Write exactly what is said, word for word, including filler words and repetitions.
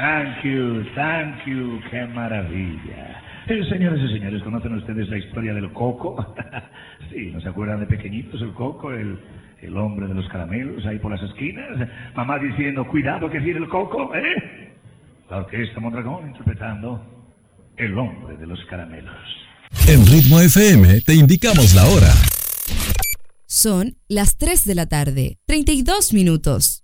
Thank you, thank you, qué maravilla. Eh, señores y señores, ¿conocen ustedes la historia del Coco? Sí, ¿no se acuerdan de pequeñitos el Coco, el, el hombre de los caramelos ahí por las esquinas? Mamá diciendo, cuidado que viene el Coco, ¿eh? La orquesta Mondragón interpretando El hombre de los caramelos. En Ritmo F M te indicamos la hora. Son las tres de la tarde, treinta y dos minutos.